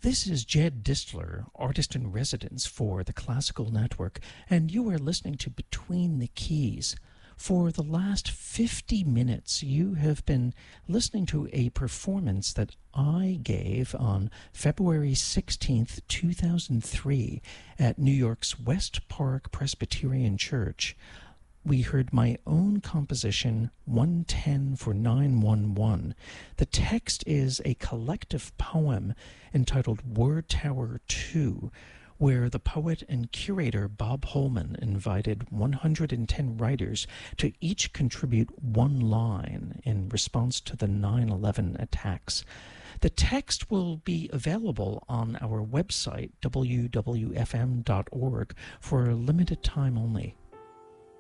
This is Jed Distler, artist in residence for the Classical Network, and you are listening to Between the Keys. For the last 50 minutes, you have been listening to a performance that I gave on February 16th, 2003 at New York's West Park Presbyterian Church. We heard my own composition, 110 for 911. The text is a collective poem entitled Word Tower 2, where the poet and curator Bob Holman invited 110 writers to each contribute one line in response to the 9/11 attacks. The text will be available on our website, wwfm.org, for a limited time only.